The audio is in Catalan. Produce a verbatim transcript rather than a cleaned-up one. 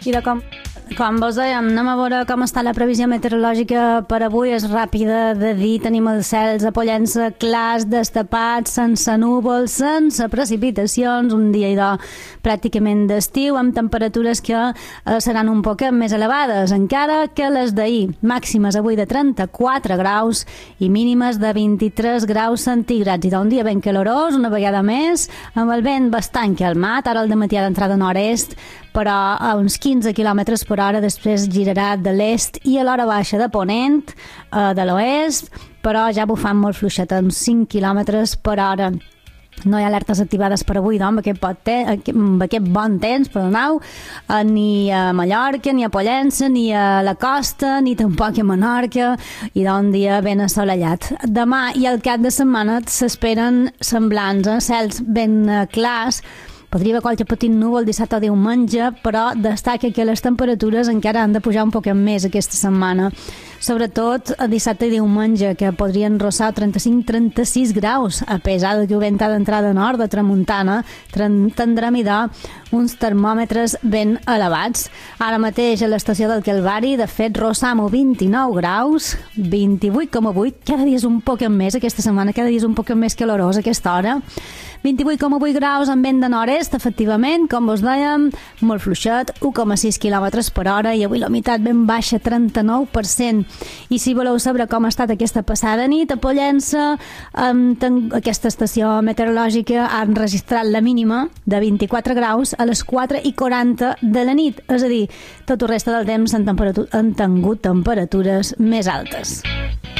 I de com, com vos dèiem, anem a veure com està la previsió meteorològica per avui. És ràpida de dir, tenim els cels a Pollença clars, destapats, sense núvols, sense precipitacions, un dia idò pràcticament d'estiu, amb temperatures que eh, seran un poc més elevades, encara que les d'ahir. Màximes avui de trenta-quatre graus i mínimes de vint-i-tres graus centígrads. I d'un dia ben calorós, una vegada més, amb el vent bastant calmat. Ara al dematí ha d'entrada nord-est, però a uns quinze quilòmetres per hora, després girarà de l'est i a l'hora baixa de ponent, eh, de l'oest, però ja bufant molt fluixet, a uns cinc quilòmetres per hora. No hi ha alertes activades per avui, no? amb, aquest pot te amb aquest bon temps, perdoneu, eh, ni a Mallorca, ni a Pollença, ni a la costa, ni tampoc a Menorca, i d'un dia ben assolellat. Demà i el cap de setmana s'esperen semblants, eh? Cels ben eh, clars. Podria haver qualque petit núvol dissabte o diumenge, però destaca que les temperatures encara han de pujar un poc més aquesta setmana. Sobretot dissabte i diumenge, que podrien rossar trenta-cinc trenta-sis graus, a pesar de que el vent ha d'entrar de nord, de tramuntana, tindrem idò uns termòmetres ben elevats. Ara mateix a l'estació del Calvari, de fet, Rossamo vint-i-nou graus, vint-i-vuit coma vuit, cada dia és un poc més aquesta setmana, cada dia és un poc més calorós a aquesta hora. vint-i-vuit coma vuit graus amb vent de nord-est, efectivament, com vos dèiem, molt fluixet, u coma sis quilòmetres per hora, i avui la humitat ben baixa, trenta-nou per cent. I si voleu saber com ha estat aquesta passada nit, a Pollença, amb aquesta estació meteorològica ha enregistrat la mínima de vint-i-quatre graus a les quatre i quaranta de la nit, és a dir, tot el reste del temps han, han tingut temperatures més altes.